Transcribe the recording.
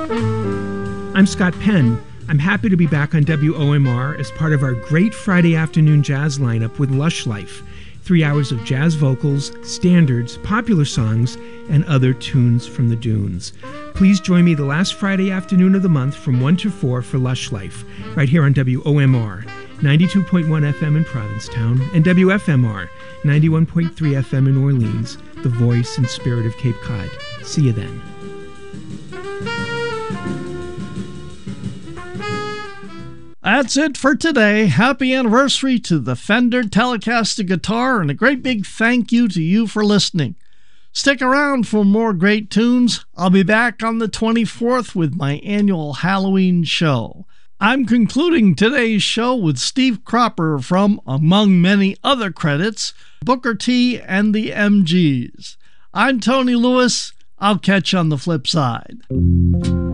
I'm Scott Penn. I'm happy to be back on WOMR as part of our great Friday afternoon jazz lineup with Lush Life. 3 hours of jazz vocals, standards, popular songs, and other tunes from the dunes. Please join me the last Friday afternoon of the month from 1 to 4 for Lush Life, right here on WOMR, 92.1 FM in Provincetown, and WFMR, 91.3 FM in Orleans, the voice and spirit of Cape Cod. See you then. That's it for today. Happy anniversary to the Fender Telecaster guitar, and a great big thank you to you for listening. Stick around for more great tunes. I'll be back on the 24th with my annual Halloween show. I'm concluding today's show with Steve Cropper from, among many other credits, Booker T and the MGs. I'm Tony Lewis. I'll catch you on the flip side.